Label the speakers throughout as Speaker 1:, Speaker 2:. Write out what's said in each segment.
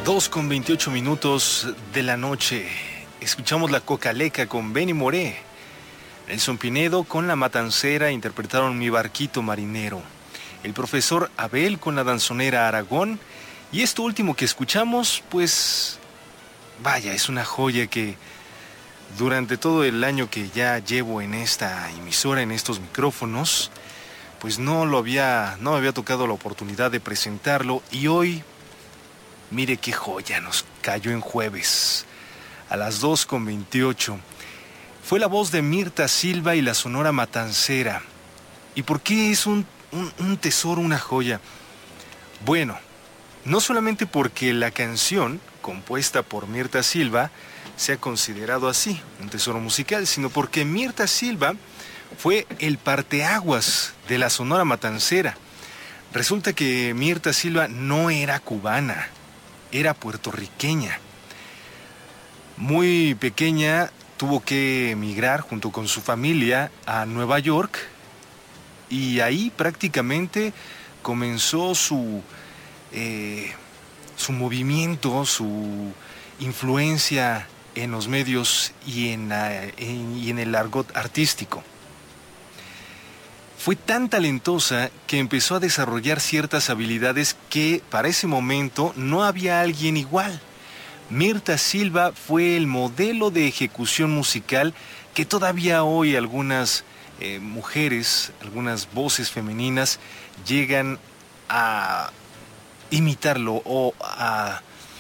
Speaker 1: 2:28 de la noche. Escuchamos La Cocaleca con Benny Moré. Nelson Pinedo con La Matancera interpretaron Mi Barquito Marinero. El profesor Abel con La Danzonera Aragón. Y esto último que escuchamos, pues, vaya, es una joya que durante todo el año que ya llevo en esta emisora, en estos micrófonos, pues no me había tocado la oportunidad de presentarlo. Y hoy, mire qué joya, nos cayó en jueves, a las 2:28. Fue la voz de Mirta Silva y la Sonora Matancera. ¿Y por qué es un tesoro, una joya? Bueno, no solamente porque la canción, compuesta por Mirta Silva, se ha considerado así, un tesoro musical, sino porque Mirta Silva fue el parteaguas de la Sonora Matancera. Resulta que Mirta Silva no era cubana, era puertorriqueña. Muy pequeña tuvo que emigrar junto con su familia a Nueva York y ahí prácticamente comenzó su movimiento, su influencia en los medios y en el argot artístico. Fue tan talentosa que empezó a desarrollar ciertas habilidades que para ese momento no había alguien igual. Mirta Silva fue el modelo de ejecución musical que todavía hoy algunas mujeres, algunas voces femeninas llegan a imitarlo o a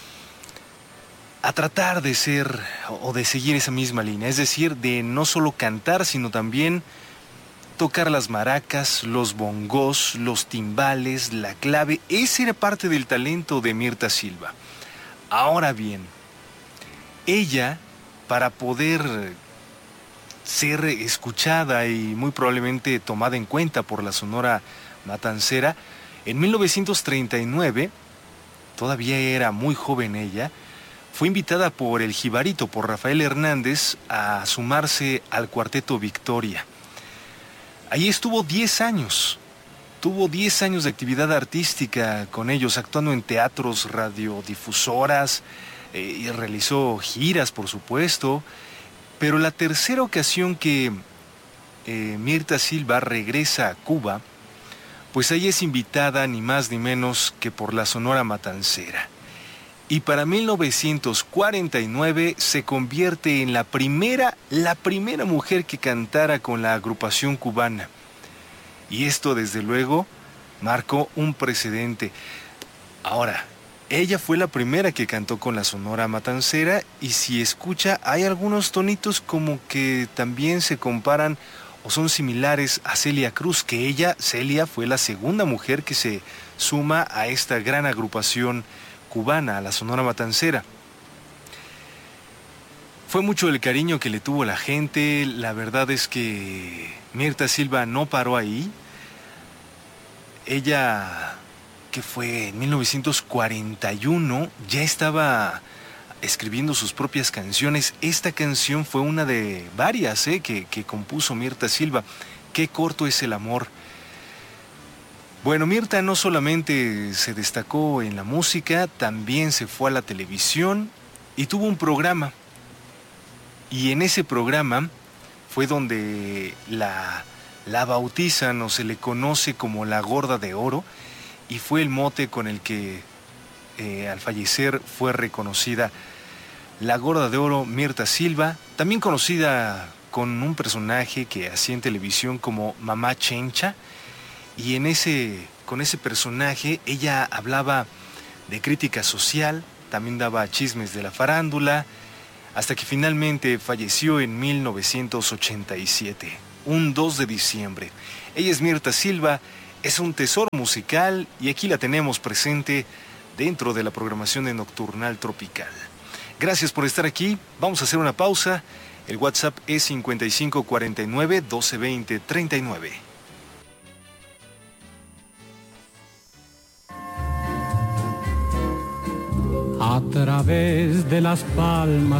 Speaker 1: tratar de ser o de seguir esa misma línea. Es decir, de no solo cantar, sino también tocar las maracas, los bongos, los timbales, la clave. Ese era parte del talento de Mirta Silva. Ahora bien, ella, para poder ser escuchada y muy probablemente tomada en cuenta por la Sonora Matancera, en 1939, todavía era muy joven ella, fue invitada por el Jibarito, por Rafael Hernández, a sumarse al Cuarteto Victoria. Ahí estuvo 10 años. Tuvo 10 años de actividad artística con ellos, actuando en teatros, radiodifusoras, y realizó giras, por supuesto. Pero la tercera ocasión que Mirta Silva regresa a Cuba, pues ahí es invitada ni más ni menos que por la Sonora Matancera. Y para 1949 se convierte en la primera mujer que cantara con la agrupación cubana. Y esto, desde luego, marcó un precedente. Ahora, ella fue la primera que cantó con la Sonora Matancera, y si escucha, hay algunos tonitos como que también se comparan o son similares a Celia Cruz, que Celia, fue la segunda mujer que se suma a esta gran agrupación cubana, a la Sonora Matancera. Fue mucho el cariño que le tuvo la gente. La verdad es que Mirta Silva no paró ahí. Ella, que fue en 1941, ya estaba escribiendo sus propias canciones. Esta canción fue una de varias que compuso Mirta Silva. Qué corto es el amor. Bueno, Mirta no solamente se destacó en la música, también se fue a la televisión y tuvo un programa. Y en ese programa fue donde la bautizan o se le conoce como la Gorda de Oro, y fue el mote con el que al fallecer fue reconocida. La Gorda de Oro, Mirta Silva, también conocida con un personaje que hacía en televisión como Mamá Chencha. Y con ese personaje ella hablaba de crítica social, también daba chismes de la farándula, hasta que finalmente falleció en 1987, un 2 de diciembre. Ella es Mirta Silva, es un tesoro musical y aquí la tenemos presente dentro de la programación de Nocturnal Tropical. Gracias por estar aquí, vamos a hacer una pausa. El WhatsApp es 5549 1220 39.
Speaker 2: A través de las palmas